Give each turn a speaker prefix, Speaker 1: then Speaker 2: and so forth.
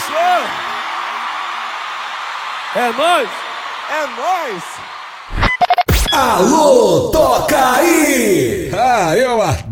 Speaker 1: isso! É nóis! É nóis!
Speaker 2: Alô, toca aí!
Speaker 3: Ah, eu adoro!